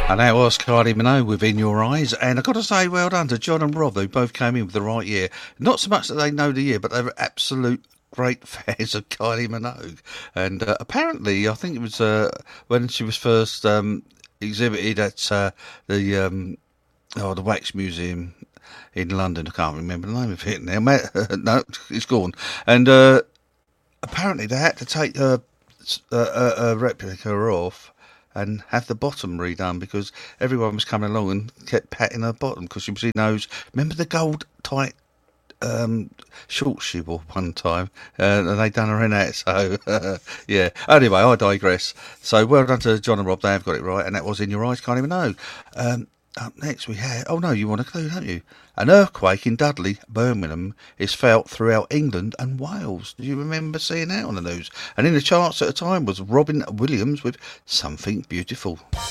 And that was Kylie Minogue with In Your Eyes. And I've got to say, well done to John and Rob, who both came in with the right year. Not so much that they know the year, but they were absolute great fans of Kylie Minogue. And apparently, I think it was when she was first exhibited at the Wax Museum in London. I can't remember the name of it now. No, it's gone. And apparently, they had to take her replica off and have the bottom redone because everyone was coming along and kept patting her bottom because she was in those. Remember the gold tight shorts she wore one time, and they done her in that. So yeah. Anyway, I digress. So well done to John and Rob. They have got it right, and that was In Your Eyes, Kylie Minogue. Up next we have. Oh no, you want a clue, don't you? An earthquake in Dudley, Birmingham, is felt throughout England and Wales. Do you remember seeing that on the news? And in the charts at the time was Robin Williams with Something Beautiful.